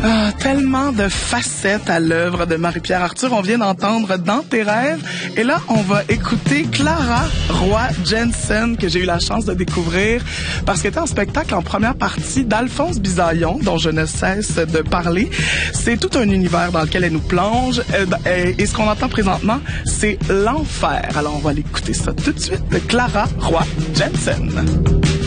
Ah, tellement de facettes à l'œuvre de Marie-Pierre Arthur. On vient d'entendre Dans tes rêves. Et là, on va écouter Clara Roy Jensen, que j'ai eu la chance de découvrir parce qu'elle était en spectacle en première partie d'Alphonse Bisaillon, dont je ne cesse de parler. C'est tout un univers dans lequel elle nous plonge. Et ce qu'on entend présentement, c'est l'enfer. Alors, on va aller écouter ça tout de suite de Clara Roy Jensen.